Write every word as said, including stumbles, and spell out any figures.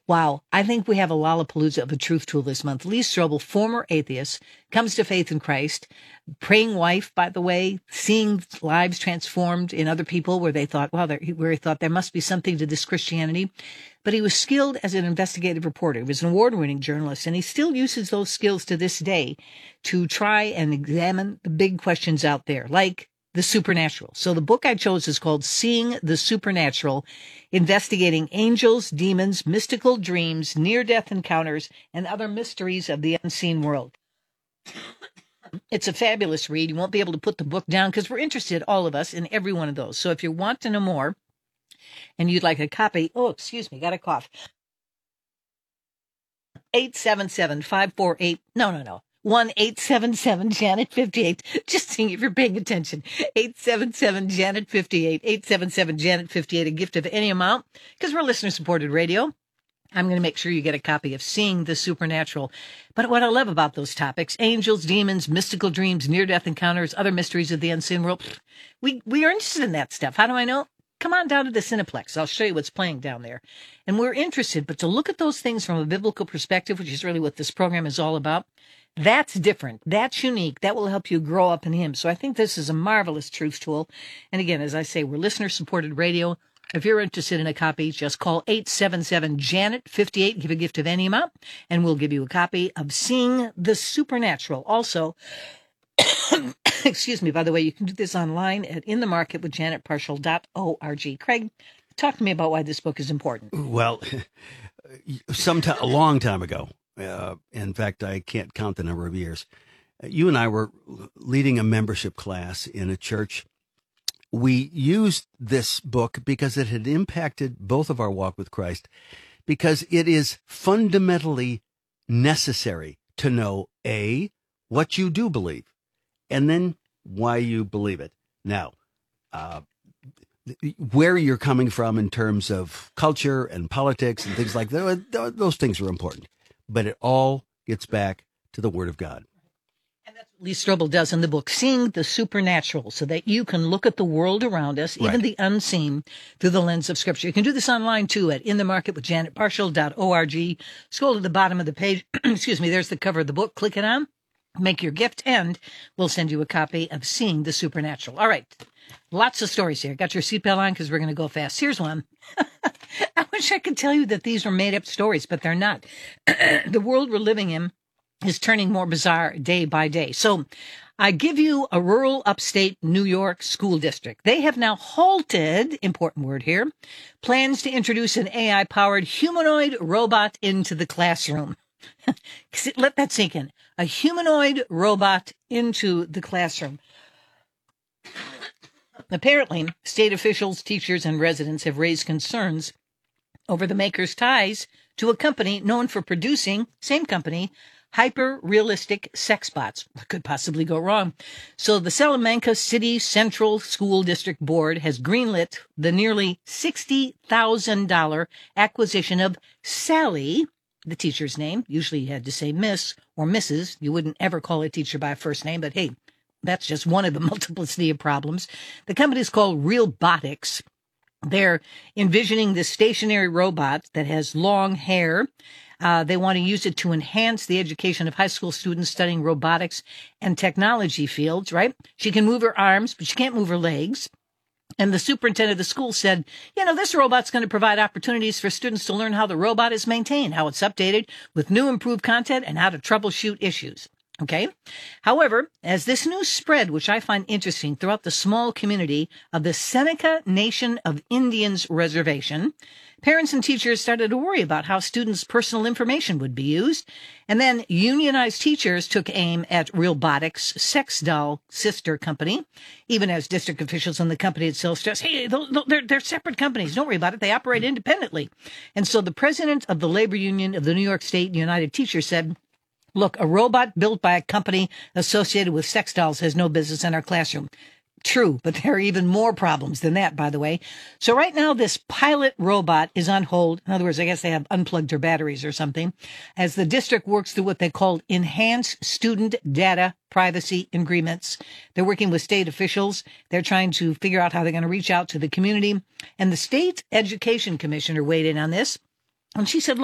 Wow, I think we have a Lollapalooza of a truth tool this month. Lee Strobel, former atheist, comes to faith in Christ, praying wife, by the way, seeing lives transformed in other people where they thought, well, where he thought there must be something to this Christianity. But he was skilled as an investigative reporter. He was an award-winning journalist, and he still uses those skills to this day to try and examine the big questions out there, like the supernatural. So the book I chose is called Seeing the Supernatural, Investigating Angels, Demons, Mystical Dreams, Near-Death Encounters, and Other Mysteries of the Unseen World. It's a fabulous read. You won't be able to put the book down because we're interested, all of us, in every one of those. So if you want to know more and you'd like a copy, oh, excuse me, got a cough. eight seven seven, five four eight, no, no, no. one eight seven seven Janet fifty-eight. Just seeing if you're paying attention. eight seven seven Janet fifty-eight. eight seven seven Janet fifty-eight. A gift of any amount because we're listener-supported radio. I'm going to make sure you get a copy of Seeing the Supernatural. But what I love about those topics, angels, demons, mystical dreams, near-death encounters, other mysteries of the unseen world, we, we are interested in that stuff. How do I know? Come on down to the Cineplex. I'll show you what's playing down there. And we're interested, but to look at those things from a biblical perspective, which is really what this program is all about, that's different. That's unique. That will help you grow up in Him. So I think this is a marvelous truth tool. And again, as I say, we're listener-supported radio. If you're interested in a copy, just call eight seven seven Janet fifty-eight, give a gift of any amount, and we'll give you a copy of Seeing the Supernatural. Also, excuse me, by the way, you can do this online at in the market with janet partial dot org. Craig, talk to me about why this book is important. Well, sometime, a long time ago, uh, in fact, I can't count the number of years, you and I were leading a membership class in a church. We used this book because it had impacted both of our walk with Christ, because it is fundamentally necessary to know, A, what you do believe, and then why you believe it. Now, uh, where you're coming from in terms of culture and politics and things like that, those things are important. But it all gets back to the Word of God. And that's what Lee Strobel does in the book, Seeing the Supernatural, so that you can look at the world around us, even Right. the unseen, through the lens of Scripture. You can do this online, too, at in the market with janet partial dot org. Scroll to the bottom of the page. Excuse me, there's the cover of the book. Click it on. Make your gift, and we'll send you a copy of Seeing the Supernatural. All right. Lots of stories here. Got your seatbelt on because we're going to go fast. Here's one. I wish I could tell you that these were made-up stories, but they're not. The world we're living in is turning more bizarre day by day. So I give you a rural upstate New York school district. They have now halted, important word here, plans to introduce an A I-powered humanoid robot into the classroom. Let that sink in. A humanoid robot into the classroom. Apparently, state officials, teachers, and residents have raised concerns over the maker's ties to a company known for producing, same company, hyper-realistic sex bots. What could possibly go wrong? So the Salamanca City Central School District Board has greenlit the nearly sixty thousand dollars acquisition of Sally, the teacher's name. Usually you had to say Miss or Missus You wouldn't ever call a teacher by a first name, but hey, that's just one of the multiplicity of problems. The company is called Realbotics. They're envisioning this stationary robot that has long hair. Uh, they want to use it to enhance the education of high school students studying robotics and technology fields, right? She can move her arms, but she can't move her legs. And the superintendent of the school said, you know, this robot's going to provide opportunities for students to learn how the robot is maintained, how it's updated with new improved content, and how to troubleshoot issues. Okay. However, as this news spread, which I find interesting, throughout the small community of the Seneca Nation of Indians Reservation, parents and teachers started to worry about how students' personal information would be used. And then unionized teachers took aim at Realbotics' sex doll sister company, even as district officials in the company itself stressed, hey, they're, they're separate companies. Don't worry about it. They operate independently. And so the president of the labor union of the New York State United Teachers said, look, a robot built by a company associated with sex dolls has no business in our classroom. True, but there are even more problems than that, by the way. So right now, this pilot robot is on hold. In other words, I guess they have unplugged their batteries or something, as the district works through what they call enhanced student data privacy agreements. They're working with state officials. They're trying to figure out how they're going to reach out to the community. And the state education commissioner weighed in on this. And she said,